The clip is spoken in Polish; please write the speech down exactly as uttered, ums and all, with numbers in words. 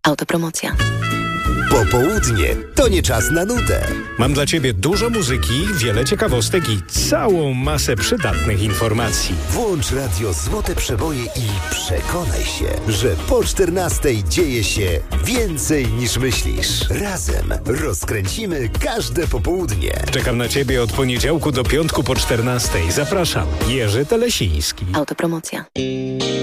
Autopromocja. Popołudnie to nie czas na nudę. Mam dla Ciebie dużo muzyki, wiele ciekawostek i całą masę przydatnych informacji. Włącz radio Złote Przeboje i przekonaj się, że po czternastej dzieje się więcej niż myślisz. Razem rozkręcimy każde popołudnie. Czekam na Ciebie od poniedziałku do piątku po czternastej. Zapraszam, Jerzy Telesiński. Autopromocja.